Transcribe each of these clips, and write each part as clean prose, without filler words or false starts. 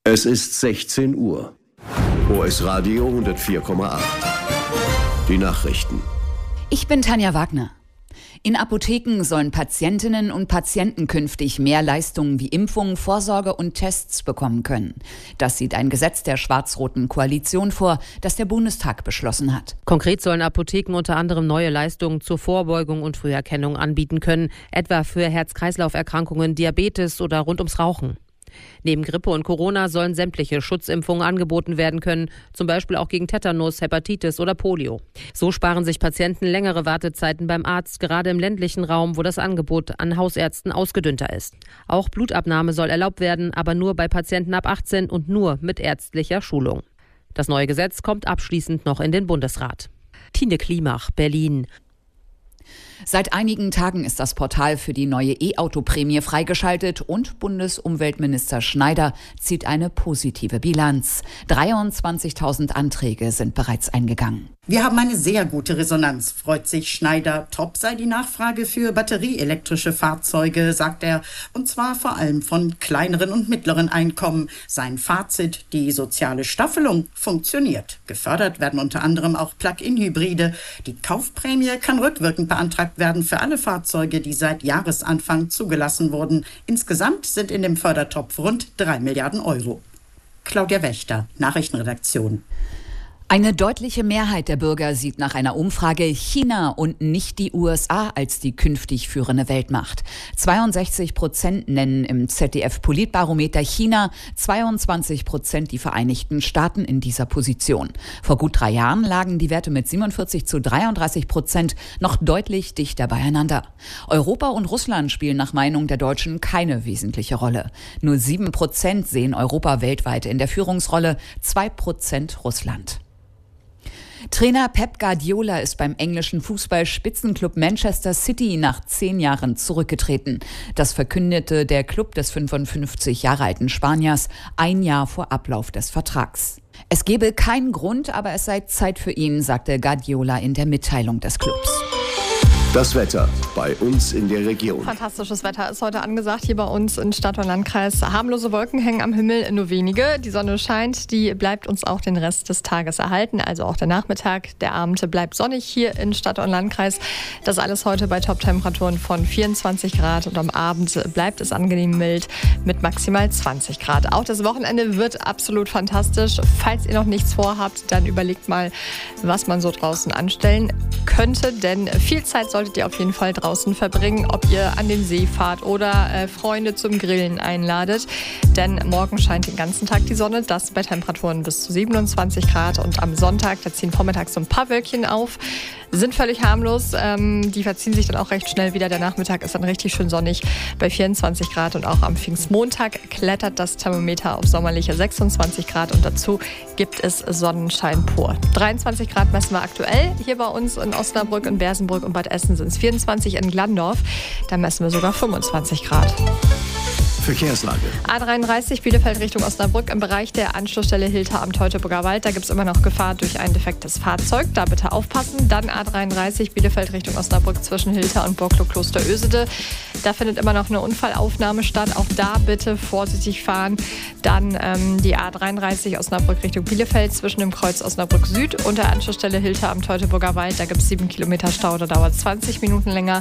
Es ist 16 Uhr. OS Radio 104,8. Die Nachrichten. Ich bin Tanja Wagner. In Apotheken sollen Patientinnen und Patienten künftig mehr Leistungen wie Impfungen, Vorsorge und Tests bekommen können. Das sieht ein Gesetz der schwarz-roten Koalition vor, das der Bundestag beschlossen hat. Konkret sollen Apotheken unter anderem neue Leistungen zur Vorbeugung und Früherkennung anbieten können, etwa für Herz-Kreislauf-Erkrankungen, Diabetes oder rund ums Rauchen. Neben Grippe und Corona sollen sämtliche Schutzimpfungen angeboten werden können, zum Beispiel auch gegen Tetanus, Hepatitis oder Polio. So sparen sich Patienten längere Wartezeiten beim Arzt, gerade im ländlichen Raum, wo das Angebot an Hausärzten ausgedünnter ist. Auch Blutabnahme soll erlaubt werden, aber nur bei Patienten ab 18 und nur mit ärztlicher Schulung. Das neue Gesetz kommt abschließend noch in den Bundesrat. Tine Klimach, Berlin. Seit einigen Tagen ist das Portal für die neue E-Auto-Prämie freigeschaltet und Bundesumweltminister Schneider zieht eine positive Bilanz. 23.000 Anträge sind bereits eingegangen. Wir haben eine sehr gute Resonanz, freut sich Schneider. Top sei die Nachfrage für batterieelektrische Fahrzeuge, sagt er. Und zwar vor allem von kleineren und mittleren Einkommen. Sein Fazit, die soziale Staffelung funktioniert. Gefördert werden unter anderem auch Plug-in-Hybride. Die Kaufprämie kann rückwirkend beantragt werden für alle Fahrzeuge, die seit Jahresanfang zugelassen wurden. Insgesamt sind in dem Fördertopf rund 3 Milliarden Euro. Claudia Wächter, Nachrichtenredaktion. Eine deutliche Mehrheit der Bürger sieht nach einer Umfrage China und nicht die USA als die künftig führende Weltmacht. 62% nennen im ZDF-Politbarometer China, 22% die Vereinigten Staaten in dieser Position. Vor gut 3 Jahren lagen die Werte mit 47-33% noch deutlich dichter beieinander. Europa und Russland spielen nach Meinung der Deutschen keine wesentliche Rolle. Nur 7% sehen Europa weltweit in der Führungsrolle, 2% Russland. Trainer Pep Guardiola ist beim englischen Fußball-Spitzenklub Manchester City nach 10 Jahren zurückgetreten. Das verkündete der Club des 55 Jahre alten Spaniers 1 Jahr vor Ablauf des Vertrags. Es gebe keinen Grund, aber es sei Zeit für ihn, sagte Guardiola in der Mitteilung des Clubs. Das Wetter bei uns in der Region. Fantastisches Wetter ist heute angesagt hier bei uns in Stadt und Landkreis. Harmlose Wolken hängen am Himmel, nur wenige. Die Sonne scheint, die bleibt uns auch den Rest des Tages erhalten. Also auch der Nachmittag, der Abend bleibt sonnig hier in Stadt und Landkreis. Das alles heute bei Top-Temperaturen von 24 Grad und am Abend bleibt es angenehm mild mit maximal 20 Grad. Auch das Wochenende wird absolut fantastisch. Falls ihr noch nichts vorhabt, dann überlegt mal, was man so draußen anstellen könnte, denn viel Zeit solltet ihr auf jeden Fall draußen verbringen, ob ihr an den See fahrt oder Freunde zum Grillen einladet. Denn morgen scheint den ganzen Tag die Sonne, das bei Temperaturen bis zu 27 Grad. Und am Sonntag, da ziehen vormittags so ein paar Wölkchen auf, sind völlig harmlos. Die verziehen sich dann auch recht schnell wieder. Der Nachmittag ist dann richtig schön sonnig bei 24 Grad. Und auch am Pfingstmontag klettert das Thermometer auf sommerliche 26 Grad. Und dazu gibt es Sonnenschein pur. 23 Grad messen wir aktuell hier bei uns in Osnabrück, in Bersenbrück und Bad Essen sind es 24, in Glandorf, da messen wir sogar 25 Grad. Verkehrslage. A33 Bielefeld Richtung Osnabrück im Bereich der Anschlussstelle Hilter am Teutoburger Wald. Da gibt es immer noch Gefahr durch ein defektes Fahrzeug. Da bitte aufpassen. Dann A33 Bielefeld Richtung Osnabrück zwischen Hilter und Borklo-Kloster Ösede. Da findet immer noch eine Unfallaufnahme statt. Auch da bitte vorsichtig fahren. Dann die A33 Osnabrück Richtung Bielefeld zwischen dem Kreuz Osnabrück Süd und der Anschlussstelle Hilter am Teutoburger Wald. Da gibt es 7 Kilometer Stau. Da dauert es 20 Minuten länger.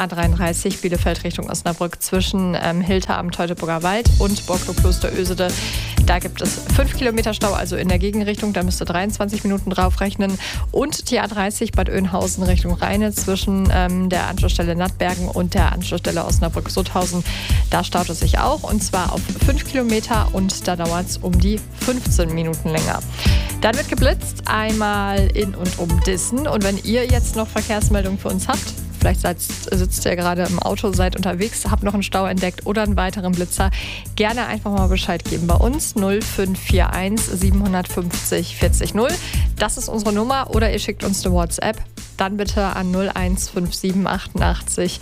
A33 Bielefeld Richtung Osnabrück zwischen Hilter am Teutoburger Wald und Borklo-Kloster Ösede. Da gibt es 5 Kilometer Stau, also in der Gegenrichtung. Da müsst ihr 23 Minuten drauf rechnen. Und die A30 Bad Oeynhausen Richtung Rheine zwischen der Anschlussstelle Nattbergen und der Anschlussstelle Osnabrück-Sutthausen. Da staut es sich auch, und zwar auf 5 Kilometer und da dauert es um die 15 Minuten länger. Dann wird geblitzt, einmal in und um Dissen. Und wenn ihr jetzt noch Verkehrsmeldungen für uns habt, vielleicht sitzt ihr gerade im Auto, seid unterwegs, habt noch einen Stau entdeckt oder einen weiteren Blitzer, gerne einfach mal Bescheid geben bei uns 0541 750 40 0. Das ist unsere Nummer, oder ihr schickt uns eine WhatsApp. Dann bitte an 0157 88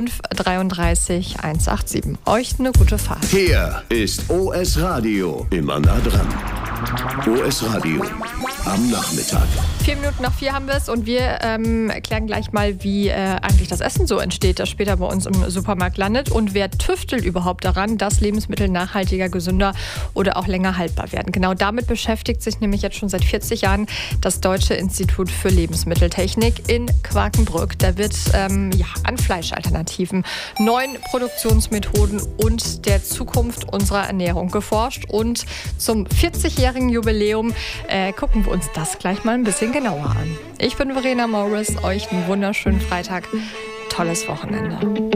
533 187. Euch eine gute Fahrt. Hier ist OS Radio, immer nah dran. OS Radio am Nachmittag. 4:04 haben wir es und wir erklären gleich mal, wie eigentlich das Essen so entsteht, das später bei uns im Supermarkt landet und wer tüftelt überhaupt daran, dass Lebensmittel nachhaltiger, gesünder oder auch länger haltbar werden. Genau damit beschäftigt sich nämlich jetzt schon seit 40 Jahren das Deutsche Institut für Lebensmitteltechnik in Quakenbrück. Da wird an Fleischalternativen, neuen Produktionsmethoden und der Zukunft unserer Ernährung geforscht. Und zum 40-jährigen Jubiläum gucken wir uns das gleich mal ein bisschen genauer an. Ich bin Verena Morris, euch einen wunderschönen Freitag, tolles Wochenende.